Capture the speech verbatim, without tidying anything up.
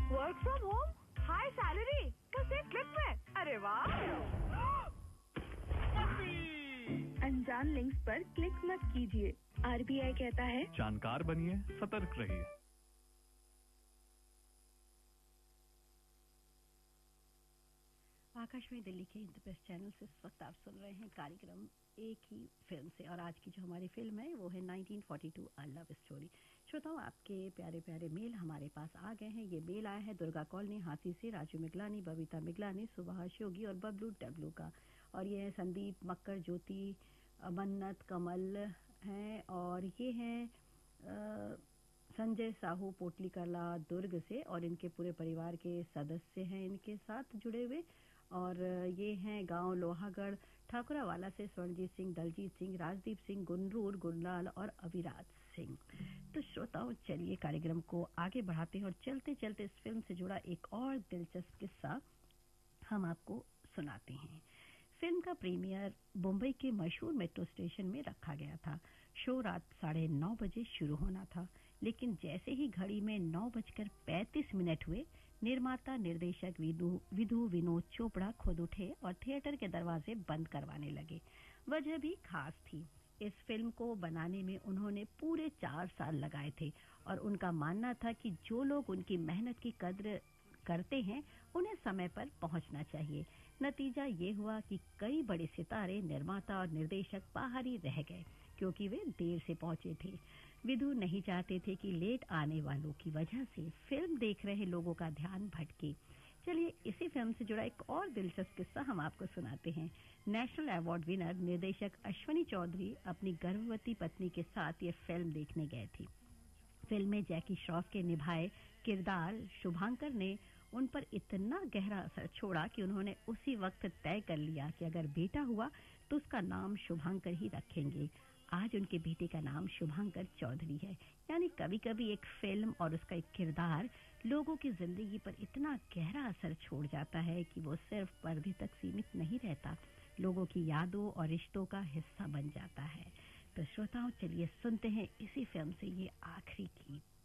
Work from home, high salary, बस एक click में। अरे वाह! अनजान लिंक्स पर क्लिक मत कीजिए। आरबीआई कहता है, जानकार बनिए, सतर्क रहिए। आकाशवाणी दिल्ली के इंद्रप्रस्थ चैनल से इस वक्त आप सुन रहे हैं कार्यक्रम एक ही फिल्म से, और आज की जो हमारी फिल्म है वो है nineteen forty to a love story. श्रोताओं, आपके प्यारे प्यारे मेल हमारे पास आ गए हैं। ये मेल आया है दुर्गा कॉलोनी हाथी से राजू मिगलानी, बबीता मिगलानी, सुभाष योगी और बबलू डब्लू का। और ये है संदीप मक्कर, ज्योति, मन्नत, कमल हैं, और ये हैं संजय साहू पोटली कला दुर्ग से, और इनके पूरे परिवार के सदस्य हैं इनके साथ जुड़े हुए। और ये हैं गांव लोहागढ़ ठाकुरावाला से स्वर्णजीत सिंह, दलजीत सिंह, राजदीप सिंह, गुनरूर, गुरलाल और अविराज सिंह। तो श्रोताओं, चलिए कार्यक्रम को आगे बढ़ाते हैं और चलते चलते इस फिल्म से जुड़ा एक और दिलचस्प किस्सा हम आपको सुनाते हैं। फिल्म का प्रीमियर मुंबई के मशहूर मेट्रो स्टेशन में रखा गया था। शो रात साढ़े नौ बजे शुरू होना था, लेकिन जैसे ही घड़ी में नौ बजकर पैंतीस मिनट हुए, निर्माता निर्देशक विधु विधु विनोद चोपड़ा खुद उठे और थिएटर के दरवाजे बंद करवाने लगे। वजह भी खास थी। इस फिल्म को बनाने में उन्होंने पूरे चार साल लगाए थे और उनका मानना था कि जो लोग उनकी मेहनत की कद्र करते हैं उन्हें समय पर पहुंचना चाहिए। नतीजा ये हुआ कि कई बड़े सितारे, निर्माता और निर्देशक बाहर ही रह गए क्योंकि वे देर से पहुंचे थे। विधु नहीं चाहते थे कि लेट आने वालों की वजह से फिल्म देख रहे लोगों का ध्यान भटके। चलिए इसी फिल्म से जुड़ा एक और दिलचस्प किस्सा हम आपको सुनाते हैं। नेशनल अवार्ड विनर निर्देशक अश्वनी चौधरी अपनी गर्भवती पत्नी के साथ ये फिल्म देखने गए थे। फिल्म में जैकी श्रॉफ के निभाए किरदार शुभांकर ने उन पर इतना गहरा असर छोड़ा कि उन्होंने उसी वक्त तय कर लिया कि अगर बेटा हुआ तो उसका नाम शुभांकर ही रखेंगे। आज उनके बेटे का नाम शुभांकर चौधरी है। यानी कभी कभी एक फिल्म और उसका एक किरदार लोगों की जिंदगी पर इतना गहरा असर छोड़ जाता है कि वो सिर्फ पर्दे तक सीमित नहीं रहता, लोगों की यादों और रिश्तों का हिस्सा बन जाता है। तो श्रोताओं, चलिए सुनते हैं इसी फिल्म से ये आखिरी गीत।